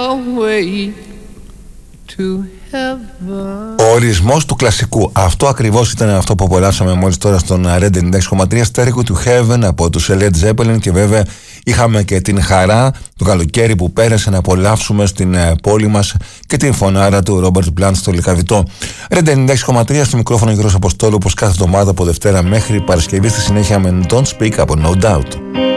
your way to heaven. Ο ορισμός του κλασικού. Αυτό ακριβώς ήταν αυτό που απολαύσαμε μόλις τώρα στον Red 96,3, Stairway to Heaven από τους Led Zeppelin. Και βέβαια είχαμε και την χαρά το καλοκαίρι που πέρασε να απολαύσουμε στην πόλη μας και την φωνάρα του Robert Plant στο Λυκαβητό. Red 96,3 στο μικρόφωνο Γιώργος Αποστόλου, όπως κάθε εβδομάδα από Δευτέρα μέχρι Παρασκευή. Στη συνέχεια με Don't Speak από No Doubt.